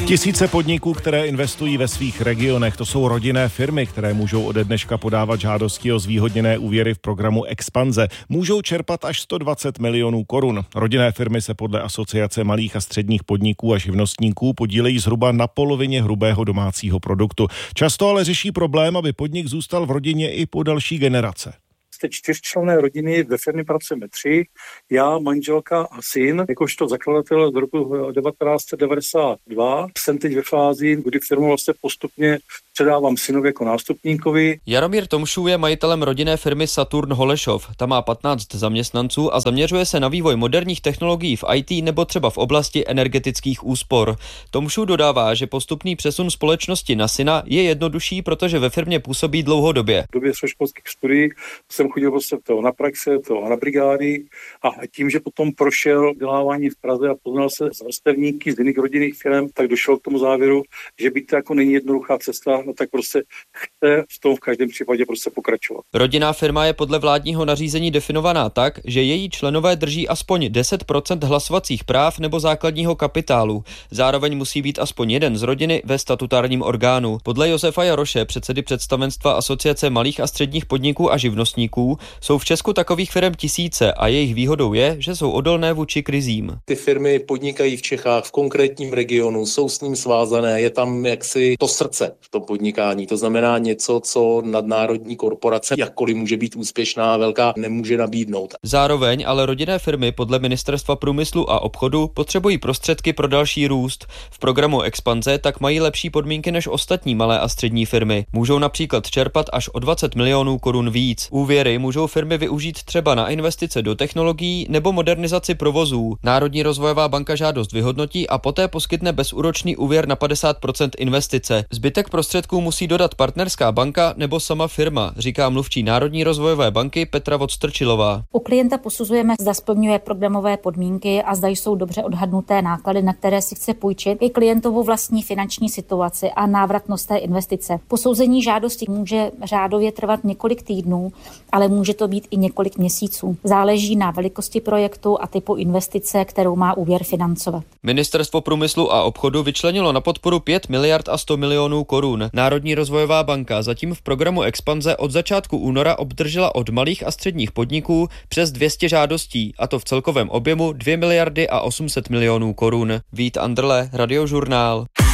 Tisíce podniků, které investují ve svých regionech, to jsou rodinné firmy, které můžou ode dneška podávat žádosti o zvýhodněné úvěry v programu Expanze. Můžou čerpat až 120 milionů korun. Rodinné firmy se podle Asociace malých a středních podniků a živnostníků podílejí zhruba na polovině hrubého domácího produktu. Často ale řeší problém, aby podnik zůstal v rodině i po další generace. Z té čtyřčlenné rodiny ve firmě pracujeme 3, já, manželka a syn. Jakožto zakladatel z roku 1992 jsem teď ve fázi, kdy firmu vlastně postupně předávám synovi jako nástupníkovi. Jaromír Tomšů je majitelem rodinné firmy Saturn Holešov. Ta má 15 zaměstnanců a zaměřuje se na vývoj moderních technologií v IT nebo třeba v oblasti energetických úspor. Tomšů dodává, že postupný přesun společnosti na syna je jednodušší, protože ve firmě působí dlouhodobě. V době středoškolských studií jsem chodil prostě na praxe, na brigády a tím, že potom prošel vzdělávání v Praze a poznal se s vrstevníky z jiných rodinných firm, tak došel k tomu závěru, že byť to jako není jednoduchá cesta, no tak prostě chce v tom v každém případě prostě pokračovat. Rodinná firma je podle vládního nařízení definovaná tak, že její členové drží aspoň 10% hlasovacích práv nebo základního kapitálu. Zároveň musí být aspoň jeden z rodiny ve statutárním orgánu. Podle Josefa Jaroše, předsedy představenstva Asociace malých a středních podniků a živnostníků, jsou v Česku takových firm tisíce a jejich výhodou je, že jsou odolné vůči krizím. Ty firmy podnikají v Čechách, v konkrétním regionu, jsou s ním svázané, je tam jaksi to srdce v tom podnikání. To znamená něco, co nadnárodní korporace, jakkoliv může být úspěšná a velká, nemůže nabídnout. Zároveň ale rodinné firmy podle Ministerstva průmyslu a obchodu potřebují prostředky pro další růst. V programu Expanze tak mají lepší podmínky než ostatní malé a střední firmy. Můžou například čerpat až o 20 milionů korun víc. Úvěry můžou firmy využít třeba na investice do technologií nebo modernizaci provozů. Národní rozvojová banka žádost vyhodnotí a poté poskytne bezúročný úvěr na 50% investice. Zbytek prostředků musí dodat partnerská banka nebo sama firma, říká mluvčí Národní rozvojové banky Petra Vodstrčilová. U klienta posuzujeme, zda splňuje programové podmínky a zda jsou dobře odhadnuté náklady, na které si chce půjčit, i klientovou vlastní finanční situaci a návratnost té investice. Posouzení žádosti může řádově trvat několik týdnů, ale může to být i několik měsíců. Záleží na velikosti projektu a typu investice, kterou má úvěr financovat. Ministerstvo průmyslu a obchodu vyčlenilo na podporu 5 miliard a 100 milionů korun. Národní rozvojová banka zatím v programu Expanze od začátku února obdržela od malých a středních podniků přes 200 žádostí, a to v celkovém objemu 2 miliardy a 800 milionů korun. Vít Andrle, Radiožurnál.